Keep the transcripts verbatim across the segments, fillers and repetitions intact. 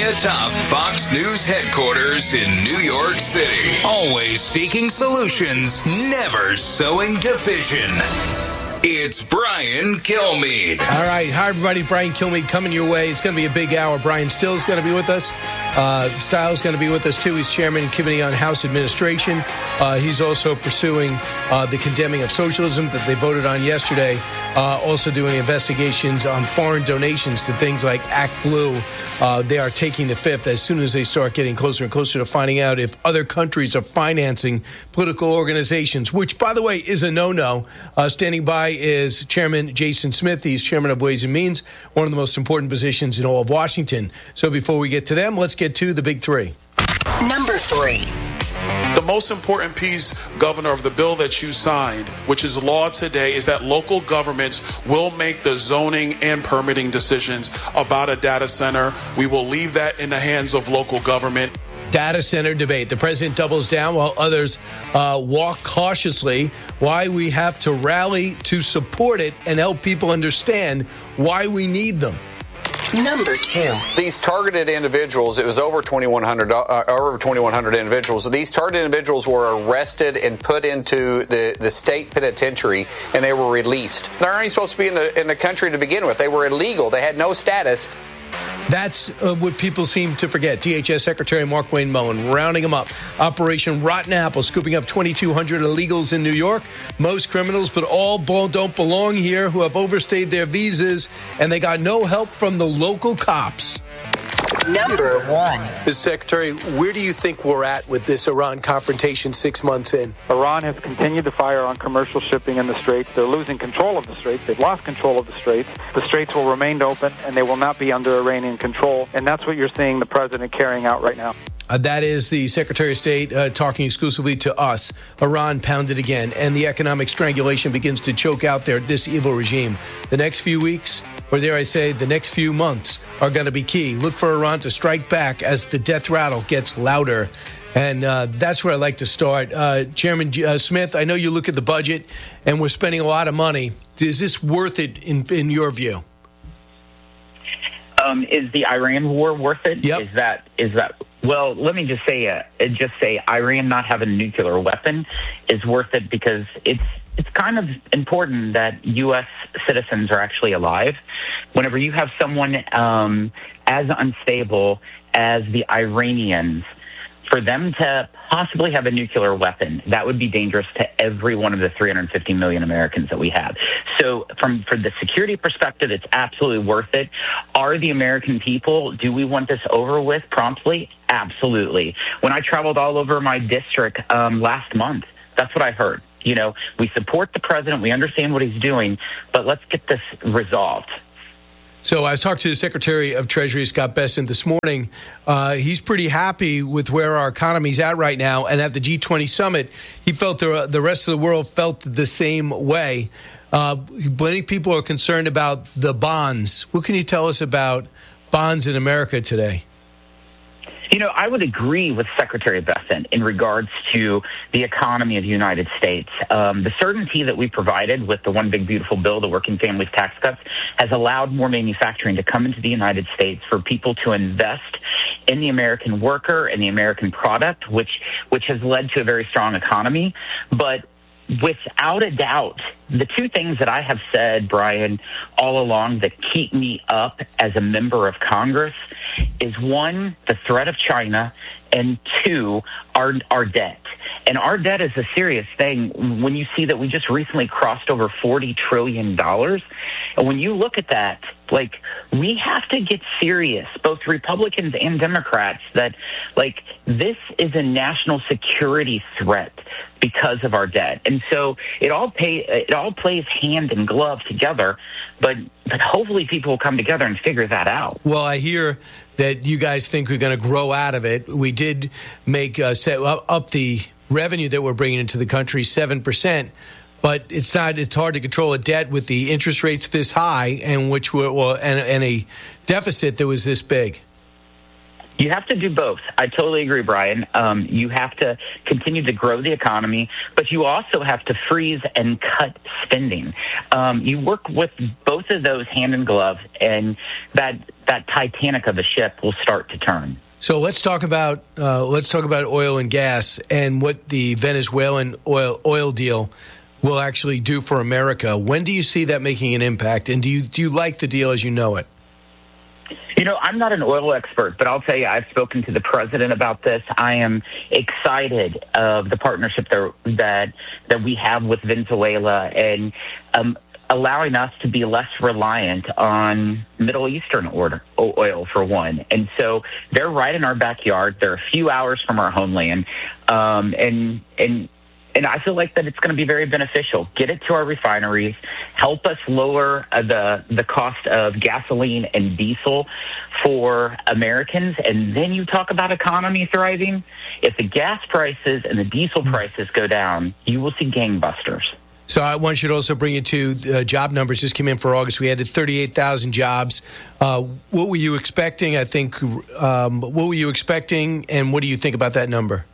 atop Fox News headquarters in New York City. Always seeking solutions, never sowing division. It's Brian Kilmeade. All right. Hi, everybody. Brian Kilmeade coming your way. It's going to be a big hour. Brian Still's going to be with us. Uh, Styles going to be with us, too. He's chairman of the Committee on House Administration. Uh, he's also pursuing uh, the condemning of socialism that they voted on yesterday. Uh, also doing investigations on foreign donations to things like Act Blue. Uh, they are taking the fifth as soon as they start getting closer and closer to finding out if other countries are financing political organizations, which, by the way, is a no-no. Uh, standing by is Chairman Jason Smith. He's chairman of Ways and Means, one of the most important positions in all of Washington. So before we get to them, let's get to the big three. Number three. The most important piece, Governor, of the bill that you signed, which is law today, is that local governments will make the zoning and permitting decisions about a data center. We will leave that in the hands of local government. Data center debate. The president doubles down while others uh, walk cautiously. Why we have to rally to support it and help people understand why we need them. Number two. These targeted individuals, it was over twenty-one hundred, uh, over twenty-one hundred individuals. These targeted individuals were arrested and put into the, the state penitentiary, and they were released. They're not even supposed to be in the in the country to begin with. They were illegal. They had no status. That's uh, what people seem to forget. D H S Secretary Markwayne Mullin rounding them up. Operation Rotten Apple, scooping up twenty-two hundred illegals in New York. Most criminals, but all don't belong here, who have overstayed their visas, and they got no help from the local cops. Number one. Mister Secretary, where do you think we're at with this Iran confrontation six months in? Iran has continued to fire on commercial shipping in the Straits. They're losing control of the Straits. They've lost control of the Straits. The Straits will remain open, and they will not be under Iranian control. And that's what you're seeing the president carrying out right now. Uh, that is the Secretary of State uh, talking exclusively to us. Iran pounded again, and the economic strangulation begins to choke out their this evil regime. The next few weeks, or dare I say, the next few months are going to be key. Look for Iran to strike back as the death rattle gets louder. And uh, that's where I'd like to start. Uh, Chairman uh, Smith, I know you look at the budget, and we're spending a lot of money. Is this worth it in, in your view? Um, is the Iran war worth it? Yep. Is that is that? Well, let me just say, uh, just say, Iran not having a nuclear weapon is worth it because it's it's kind of important that U S citizens are actually alive. Whenever you have someone um, as unstable as the Iranians, for them to possibly have a nuclear weapon, that would be dangerous to every one of the three hundred fifty million Americans that we have. So from for the security perspective, it's absolutely worth it. Are the American people, do we want this over with promptly? Absolutely. When I traveled all over my district um, last month, that's what I heard. You know, we support the president, we understand what he's doing, but let's get this resolved. So I was talking to the Secretary of Treasury, Scott Bessent, this morning. Uh, he's pretty happy with where our economy's at right now. And at the G twenty summit, he felt the, the rest of the world felt the same way. Uh, many people are concerned about the bonds. What can you tell us about bonds in America today? You know, I would agree with Secretary Bessent in regards to the economy of the United States. Um, the certainty that we provided with the One Big Beautiful Bill, the Working Families Tax Cuts, has allowed more manufacturing to come into the United States for people to invest in the American worker and the American product, which which has led to a very strong economy. But without a doubt, the two things that I have said, Brian, all along that keep me up as a member of Congress is, one, the threat of China, and two, our our debt. And our debt is a serious thing when you see that we just recently crossed over forty trillion dollars. And when you look at that, like, we have to get serious, both Republicans and Democrats, that, like, this is a national security threat because of our debt. And so it all pay, it all plays hand in glove together, but, but hopefully people will come together and figure that out. Well, I hear that you guys think we're going to grow out of it. We did make uh, set up the revenue that we're bringing into the country seven percent. But it's not. It's hard to control a debt with the interest rates this high, and which were well, and, and a deficit that was this big. You have to do both. I totally agree, Brian. Um, you have to continue to grow the economy, but you also have to freeze and cut spending. Um, you work with both of those hand in glove, and that that Titanic of a ship will start to turn. So let's talk about uh, let's talk about oil and gas and what the Venezuelan oil oil deal will actually do for America. When do you see that making an impact, and do you do you like the deal as you know it? You know, I'm not an oil expert, but I'll tell you, I've spoken to the president about this. I am excited of the partnership that that, that we have with Venezuela and um, allowing us to be less reliant on Middle Eastern order, oil, for one. And so they're right in our backyard. They're a few hours from our homeland. Um, and and And I feel like that it's going to be very beneficial. Get it to our refineries, help us lower uh, the the cost of gasoline and diesel for Americans, and then you talk about economy thriving. If the gas prices and the diesel prices go down, you will see gangbusters. So I want you to also bring it to uh, job numbers just came in for August. We added thirty-eight thousand jobs. Uh, what were you expecting? I think, um, what were you expecting, and what do you think about that number?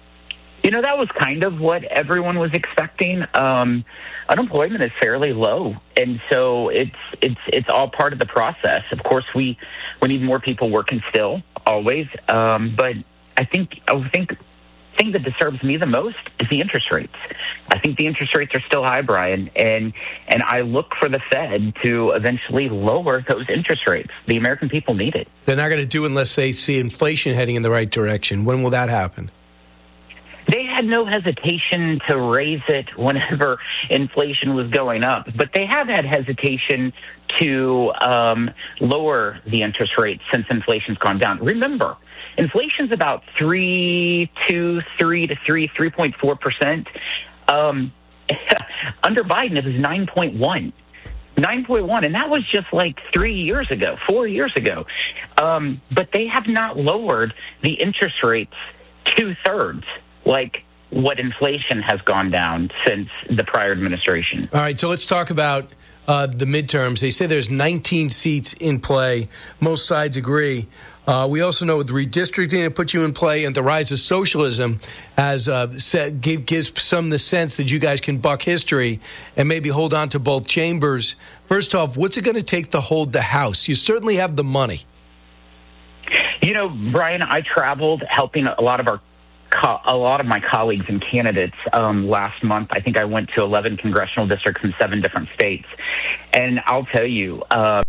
You know, that was kind of what everyone was expecting. Um, unemployment is fairly low, and so it's it's it's all part of the process. Of course, we we need more people working still, always. Um, but I think I think the thing that disturbs me the most is the interest rates. I think the interest rates are still high, Brian, and and I look for the Fed to eventually lower those interest rates. The American people need it. They're not going to do it unless they see inflation heading in the right direction. When will that happen? They had no hesitation to raise it whenever inflation was going up, but they have had hesitation to um, lower the interest rate since inflation's gone down. Remember, inflation's about three, two, three to three, three point four percent. Um, under Biden, it was nine point one. nine point one, and that was just like three years ago, four years ago. Um, but they have not lowered the interest rates two-thirds, like what inflation has gone down since the prior administration. All right, so let's talk about uh, the midterms. They say there's nineteen seats in play. Most sides agree. Uh, we also know the redistricting that put you in play and the rise of socialism has uh, set, give, gives some the sense that you guys can buck history and maybe hold on to both chambers. First off, what's it going to take to hold the House? You certainly have the money. You know, Brian, I traveled helping a lot of our Co- a lot of my colleagues and candidates um, last month. I think I went to eleven congressional districts in seven different states. And I'll tell you, uh,